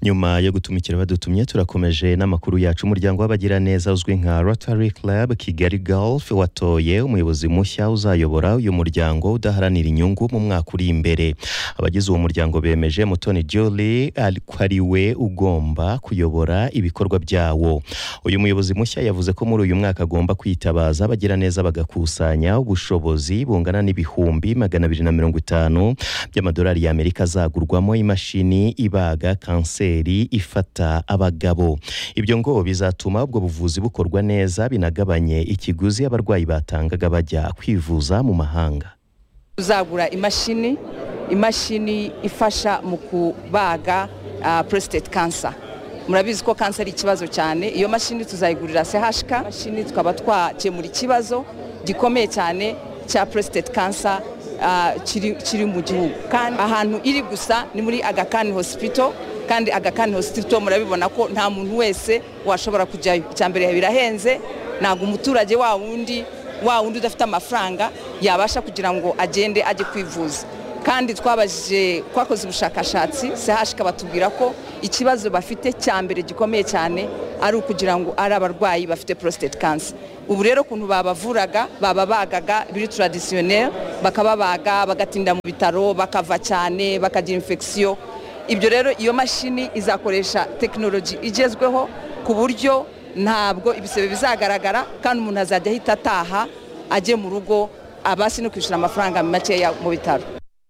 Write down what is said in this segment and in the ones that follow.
nyuma yo gutumikira badutumye turakomeje n'amakuru yacu. Umuryango w'abagira neza uzwi nka Rotary Club Kigali Golf watoye umuyobozi mushya uzayobora uyu muryango udaharanira inyungu mu mwaka uri imbere. Abagize uwo muryango bemeje Mutoni Julie ariwe ugomba kuyobora ibikorwa byawo. Uyu muyobozi mushya yavuze ko muri uyu mwaka agomba kwitabaza abagira neza bagakusanya ubushobozi bungana n'ibihumbi 250 by'amadolari y'Amerika azagurwamo imashini ibaga kanseri ifata abagabo. Ibyo ngo bizatuma ubwo buvuzi bukorwa neza, binagabanye ikiguzi abarwayi batangaga bajya kwivuza mu mahanga. Tuzagura imashini ifasha mu kubaga prostate cancer. Murabizi ko cancer ari ikibazo cyane. Iyo mashini tuzayigurira CHK. Mashini tukaba twakemura ikibazo gikomeye cyane cya prostate cancer kiri mu gihugu. Kandi ahantu iri gusa ni muri Aga Khan Hospital, kandi Aga Khan Hospital murabibona ko nta muntu wese washobora kujyayo. Cyambere birahenze, nago umuturage wa wundi udafite amafaranga yabasha kugira ngo agende aje kwivuza. Kandi twakoze ubushakashatsi CHK batubwira ko ikibazo bafite cyambere gikomeye cyane ari ukugira ngo ari abarwayi bafite prostate cancer. Ubu rero kuntu bababagaga biri traditionnel, bakababaga bagatinda mu bitaro, bakava cyane, bakagira infection. Ibyo rero iyo mashini izakoresha technology igezweho ku buryo ntabwo ibisebe bizagaragara, kandi umuntu azajya ahita ataha aje mu rugo abasi no kwishura amafaranga makeya mu bitaro.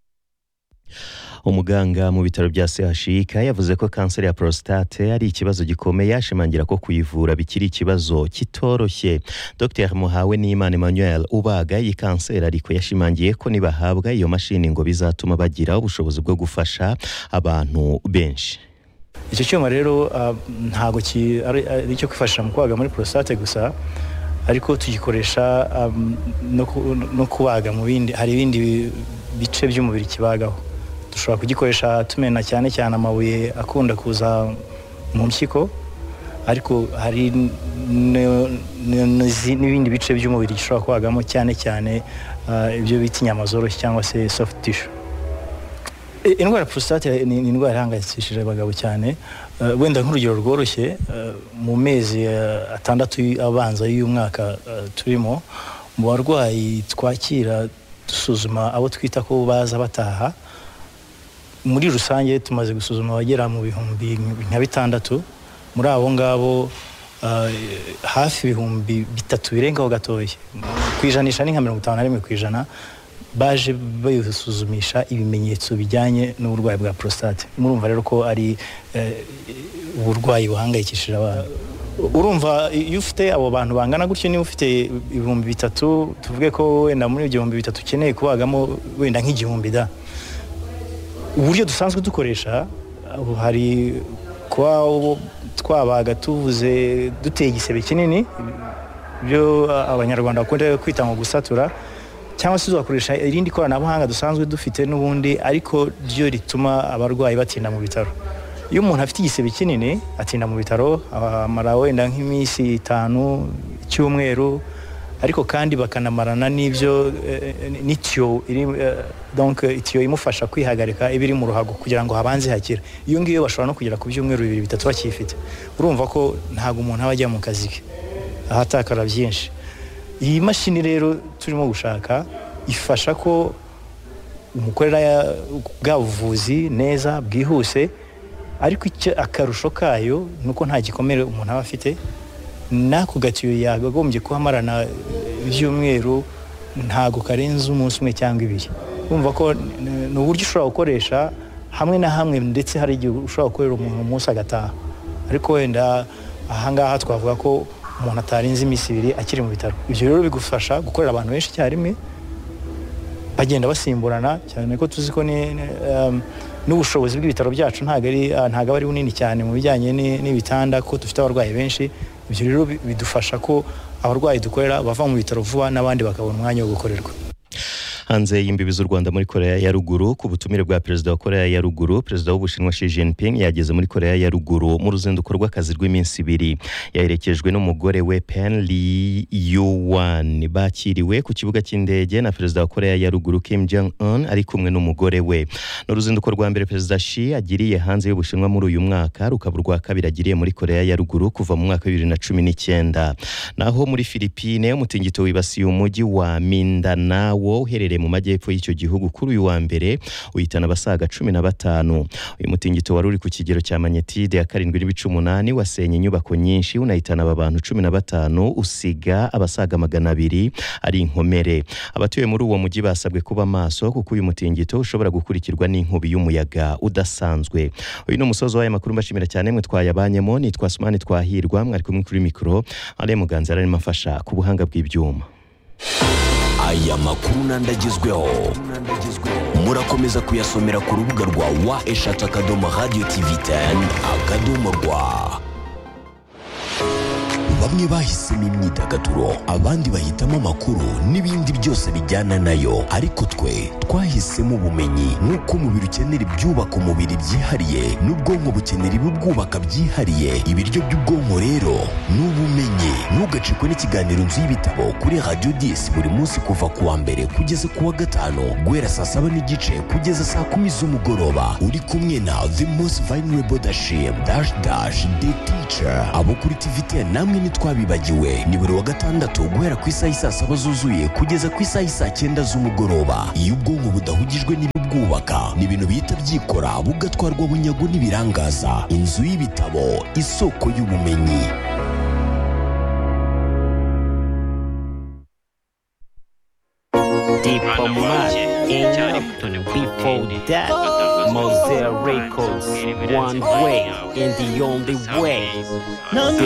Umuganga mu bitaro bya CHK yavuze ko kanseri ya prostate ari ikibazo gikomeye, ashimangira ko kuyivura bikiri ikibazo kitoroshye. Dr Muhawenimana Emmanuel ubaga iyi kanseri ariko yashimangiye ko nibahabwa iyo mashini ngo bizatuma bagira ubushobozi bwo gufasha abantu benshi. Icyo cyuma rero ntago ari cyo kwifashisha mu kubaga muri prostate gusa, ariko tugikoresha no kubaga mu bindi, hari ibindi bice by'umubiri kibagaho. Dushobora kugikoresha tumena cyane amabuye akunda kuza mu mpyiko, ariko hari n'ibindi bice by'umubiri gishobora kubagamo cyane ibyo bita inyama zoroshye cyangwa se soft tissue. Indwara ya prostate ni indwara ihangayikishije abagabo cyane. Wenda nk'urugero rworoshye, mu mezi 6 abanza y'uyu mwaka turimo, mu barwayi twakira dusuzuma abo twita ko baza bataha, muri rusange tumaze gusuzuma abagera mu bihumbi 600. Muri abo ngabo hafi ibihumbi 3 birengaho gatoya, kwijanisha ni nka 51% baje bayisuzumisha ibimenyetso bijyanye n'uburwayi bwa prostate. Murumva rero ko ari uburwayi buhangayikishije abantu. Urumva iyo ufite abo bantu bangana gutyo, niba ufite ibihumbi 3, tuvuge ko wenda muri ibyo bihumbi 3 ukeneye kubagamo wenda nk'igihumbi da. Uburyo dusanzwe dukoresha, hari kwa twabaga tuvuze duteye igisebe kinini, byo abanyarwanda bakunda kwita ngo gusatura, cyangwa se tuzakoresha irindi koranabuhanga dusanzwe dufite n'ubundi, ariko ryo rituma abarwayi batinda mu bitaro. Iyo umuntu afite igisebe kinini atinda mu bitaro, amara wenda nk'iminsi 5 cyumweru, ariko kandi bakanamarana n'ibyo n'itiyo donc itiyo imufasha kwihagarika ibiri mu ruhago kugira ngo habanze hakira. Iyo ngiyo bashobora no kugera ku byumweru 2-3 bakifite. Urumva ko ntago umuntu abajya mu kazi ke, ahatakara byinshi. Iyi mashini rero turimo gushaka ifasha ko umukorera bwa buvuzi neza bwihuse, ariko akarusho kayo nuko nta gikomere umuntu aba afite. Nako gatiyo yagagombye kuhamarana ibyumweru ntago karenze umunsi umwe cyangwa 2. Urumva ko ni uburyo ushobora gukoresha hamwe na hamwe, ndetse hari igihe ushobora gukorera umuntu umunsi agataha, ariko wenda ahangaha twavuga ko umuntu atarenze iminsi 2 akiri mu bitaro. Ibyo rero bigufasha gukorera abantu benshi cyarimo, bagenda basimburana cyane ko tuzi ko n'ubushobozi bw'ibitaro byacu ntago ari bunini cyane mu bijyanye n'ibitanda, ko dufite abarwayi benshi. Ibyo rero bidufasha ko abarwayi dukorera bava mu bitaro vuba n'abandi bakabona umwanya wo gukorerwa. Hanze y'imbibi z'u Rwanda muri Korea ya Ruguru ku butumire bwa perezida wa Korea ya Ruguru, perezida w'Ubushinwa Xi Jinping yageze muri Korea ya Ruguru mu ruzinduko rw'akazi rw'iminsi 2. Yaherekejwe n'umugore we Pen Lee Yuan. Bakiriwe ku kibuga cy'indege na perezida wa Korea ya Ruguru Kim Jong Un ari kumwe n'umugore we. N'uruzinduko rwa mbere perezida Xi agiriye hanze y'Ubushinwa muri uyu mwaka, rukaba rwa kabiri agiriye muri Korea ya Ruguru kuva mu mwaka 2019. Naho muri Philippines umutingito wibasiye umujyi wa Mindanao uherereye mu majyepfo y'icyo gihugu kuri uyu wa mbere uhitana abasaga 15. Uyu mutingito wari uri ku kigero cya magnitude ya 7.8 wasenye inyubako nyinshi unahitana abantu 15 usiga abasaga 200 ari inkomere. Abatuye muri uwo mujyi basabwe kuba maso kuko uyu mutingito ushobora gukurikirwa n'inkubi y'umuyaga udasanzwe. Uyu ni umusozo w'aya makuru mbashimira cyane mwe twayabanyemo, nitwa Sumani Twahirwa, mwari kumwe kuri mikro, Ale Muganza arimo afasha ku buhanga bw'ibyuma. Aya makuru nandagezweho murakomeza kuyasomera ku rubuga rwa wa@radio-tv10.rw. Bamwe bahisemo imyidagaduro, abandi bahitamo amakuru n'ibindi byose bijyana nayo, ariko twe twahisemo ubumenyi. Nk'uko umubiri ukenera ibyubaka umubiri byihariye, n'ubwonko bukenera ibibwubaka byihariye. Ibiryo by'ubwonko rero ni ubumenyi. Ntugacikwe n'ikiganiro Nzu y'Ibitabo kuri Radio 10 buri munsi kuva ku wa mbere kugeza ku wa gatanu guhera saa 7:30 kugeza saa 10 z'umugoroba. Uri kumwe na The Most Vulnerable Dashim the Teacher. Abo kuri TVT namwe ntitwabibagiwe, ni buri wa gatandatu guhera ku isaha saa 7 zuzuye kugeza ku isaha saa 9 z'umugoroba. Iyo ubwonko budahugijwe n'ibibwubaka, ni ibintu bihita byikora bugatwarwa bunyago n'ibirangaza. Inzu y'Ibitabo, isoko y'ubumenyi. Before that, Mosaic Records, one way and the only way.